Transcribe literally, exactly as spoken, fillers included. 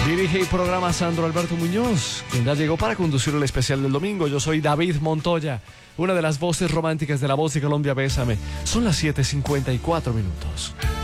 Dirige el programa Sandro Alberto Muñoz, quien ya llegó para conducir el especial del domingo. Yo soy David Montoya, una de las voces románticas de La Voz de Colombia. Bésame. Son las siete cincuenta y cuatro minutos.